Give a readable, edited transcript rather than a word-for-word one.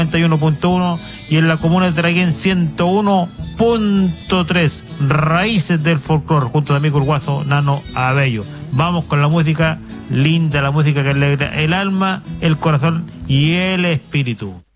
91.1 y en la comuna de Traguén 101.3. Raíces del folclore, junto a mi amigo el guaso Nano Abello. Vamos con la música linda, la música que alegra el alma, el corazón y el espíritu.